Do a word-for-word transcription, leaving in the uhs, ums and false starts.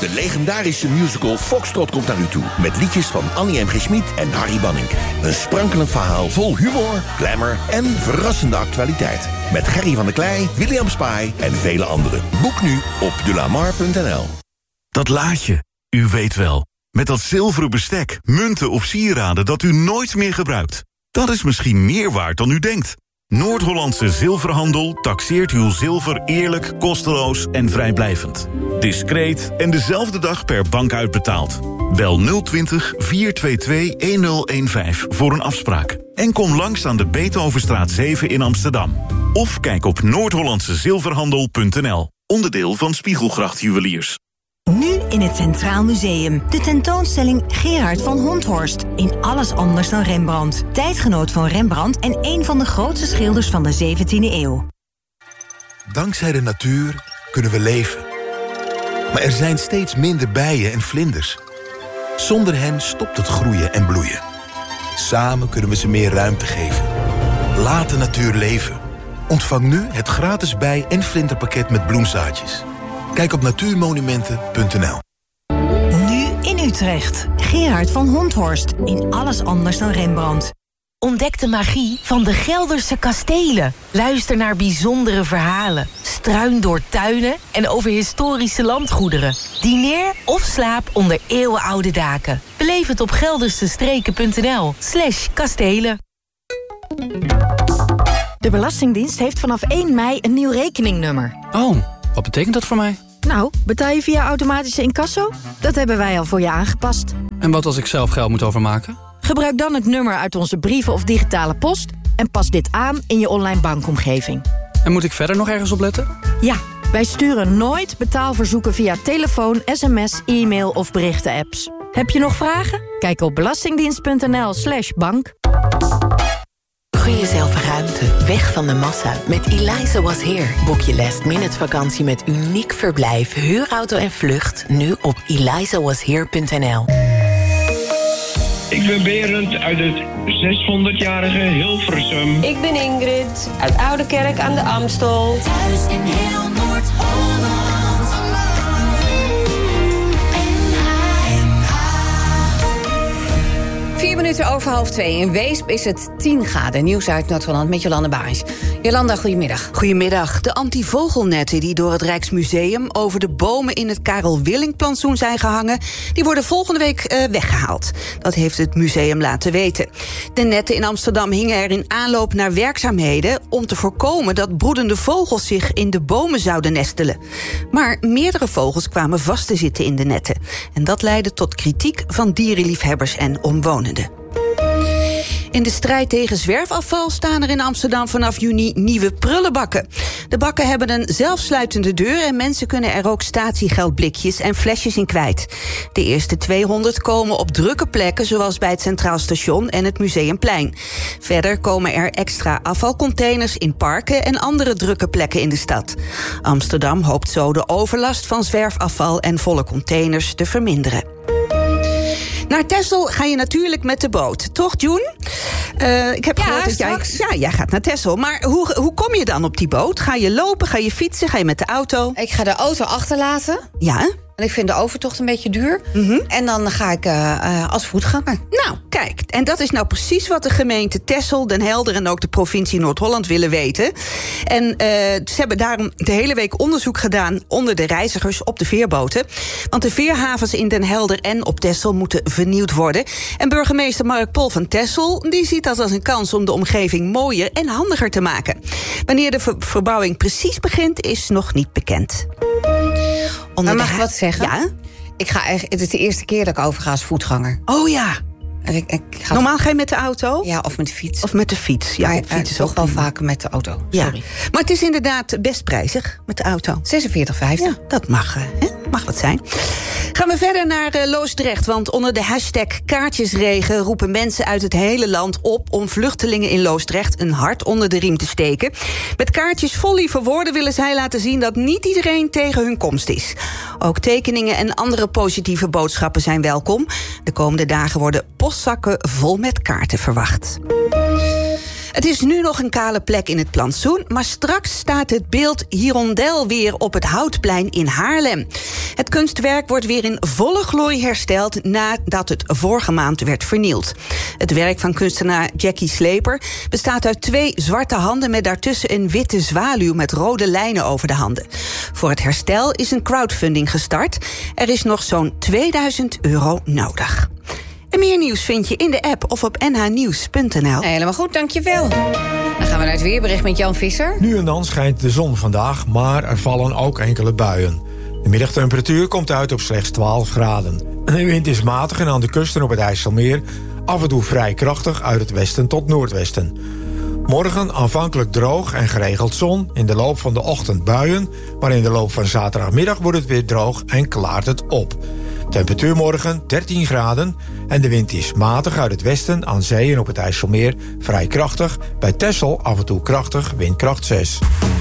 De legendarische musical Foxtrot komt naar u toe. Met liedjes van Annie M G. Schmid en Harry Banning. Een sprankelend verhaal vol humor, glamour en verrassende actualiteit. Met Gerry van der Klei, William Spy en vele anderen. Boek nu op delamar punt n l. Dat laadje, u weet wel. Met dat zilveren bestek, munten of sieraden dat u nooit meer gebruikt. Dat is misschien meer waard dan u denkt. Noord-Hollandse Zilverhandel taxeert uw zilver eerlijk, kosteloos en vrijblijvend. Discreet en dezelfde dag per bank uitbetaald. Bel nul twintig, vier twee twee, een nul een vijf voor een afspraak. En kom langs aan de Beethovenstraat zeven in Amsterdam. Of kijk op noord hollandse zilverhandel punt n l. Onderdeel van Spiegelgracht Juweliers. Nu in het Centraal Museum. De tentoonstelling Gerard van Honthorst. In alles anders dan Rembrandt. Tijdgenoot van Rembrandt en een van de grootste schilders van de zeventiende eeuw. Dankzij de natuur kunnen we leven. Maar er zijn steeds minder bijen en vlinders. Zonder hen stopt het groeien en bloeien. Samen kunnen we ze meer ruimte geven. Laat de natuur leven. Ontvang nu het gratis bij- en vlinderpakket met bloemzaadjes. Kijk op natuurmonumenten punt n l. Nu in Utrecht. Gerard van Honthorst. In alles anders dan Rembrandt. Ontdek de magie van de Gelderse kastelen. Luister naar bijzondere verhalen. Struin door tuinen en over historische landgoederen. Dineer of slaap onder eeuwenoude daken. Beleef het op geldersestreken punt n l slash kastelen. De Belastingdienst heeft vanaf één mei een nieuw rekeningnummer. Oh, wat betekent dat voor mij? Nou, betaal je via automatische incasso? Dat hebben wij al voor je aangepast. En wat als ik zelf geld moet overmaken? Gebruik dan het nummer uit onze brieven of digitale post en pas dit aan in je online bankomgeving. En moet ik verder nog ergens op letten? Ja, wij sturen nooit betaalverzoeken via telefoon, sms, e-mail of berichten-apps. Heb je nog vragen? Kijk op belastingdienst punt n l slash bank. Gun jezelf ruimte, weg van de massa. Met Eliza Was Here boek je last minute vakantie met uniek verblijf, huurauto en vlucht. Nu op eliza was here punt n l. Ik ben Berend uit het zeshonderdjarige Hilversum. Ik ben Ingrid uit Oudekerk aan de Amstel. Thuis in heel Noord-Holland. Vier minuten over half twee. In Weesp is het tien graden. Nieuws uit Noord-Holland met Jolanda Baars. Jolanda, goedemiddag. Goedemiddag. De antivogelnetten die door het Rijksmuseum over de bomen in het Karel Willink-plantsoen zijn gehangen, die worden volgende week uh, weggehaald. Dat heeft het museum laten weten. De netten in Amsterdam hingen er in aanloop naar werkzaamheden om te voorkomen dat broedende vogels zich in de bomen zouden nestelen. Maar meerdere vogels kwamen vast te zitten in de netten. En dat leidde tot kritiek van dierenliefhebbers en omwonenden. In de strijd tegen zwerfafval staan er in Amsterdam vanaf juni nieuwe prullenbakken. De bakken hebben een zelfsluitende deur en mensen kunnen er ook statiegeldblikjes en flesjes in kwijt. De eerste tweehonderd komen op drukke plekken zoals bij het Centraal Station en het Museumplein. Verder komen er extra afvalcontainers in parken en andere drukke plekken in de stad. Amsterdam hoopt zo de overlast van zwerfafval en volle containers te verminderen. Naar Texel ga je natuurlijk met de boot. Toch, Joen? Uh, ik heb ja, gehoord dat jij... Ja, jij gaat naar Texel. Maar hoe, hoe kom je dan op die boot? Ga je lopen? Ga je fietsen? Ga je met de auto? Ik ga de auto achterlaten. Ja? En ik vind de overtocht een beetje duur. Mm-hmm. En dan ga ik uh, uh, als voetganger. Nou, kijk. En dat is nou precies wat de gemeente Texel, Den Helder en ook de provincie Noord-Holland willen weten. En uh, ze hebben daarom de hele week onderzoek gedaan onder de reizigers op de veerboten. Want de veerhavens in Den Helder en op Texel moeten vernieuwd worden. En burgemeester Mark Pol van Texel die ziet dat als een kans om de omgeving mooier en handiger te maken. Wanneer de ver- verbouwing precies begint, is nog niet bekend. Onder maar mag ik wat zeggen? Ja? Ik ga echt, het is de eerste keer dat ik overga als voetganger. Oh ja. Ik, ik ga Normaal ga je met de auto? Ja, of met de fiets. Of met de fiets. Ja, maar, de fiets is toch ook wel vaker met de auto. Sorry. Ja. Maar het is inderdaad best prijzig met de auto. zesenveertig vijftig. Ja, dat mag, hè? Mag wat zijn. Gaan we verder naar uh, Loosdrecht. Want onder de hashtag kaartjesregen roepen mensen uit het hele land op om vluchtelingen in Loosdrecht een hart onder de riem te steken. Met kaartjes vol lieve woorden willen zij laten zien dat niet iedereen tegen hun komst is. Ook tekeningen en andere positieve boodschappen zijn welkom. De komende dagen worden postzakken vol met kaarten verwacht. Het is nu nog een kale plek in het plantsoen, maar straks staat het beeld Hirondel weer op het Houtplein in Haarlem. Het kunstwerk wordt weer in volle glorie hersteld nadat het vorige maand werd vernield. Het werk van kunstenaar Jackie Sleper bestaat uit twee zwarte handen met daartussen een witte zwaluw met rode lijnen over de handen. Voor het herstel is een crowdfunding gestart. Er is nog zo'n tweeduizend euro nodig. En meer nieuws vind je in de app of op n h nieuws punt n l. Helemaal goed, dankjewel. Dan gaan we naar het weerbericht met Jan Visser. Nu en dan schijnt de zon vandaag, maar er vallen ook enkele buien. De middagtemperatuur komt uit op slechts twaalf graden. De wind is matig en aan de kust en op het IJsselmeer af en toe vrij krachtig uit het westen tot noordwesten. Morgen aanvankelijk droog en geregeld zon, in de loop van de ochtend buien, maar in de loop van zaterdagmiddag wordt het weer droog en klaart het op. Temperatuur morgen dertien graden en de wind is matig uit het westen, aan zee en op het IJsselmeer vrij krachtig. Bij Texel af en toe krachtig, windkracht zes.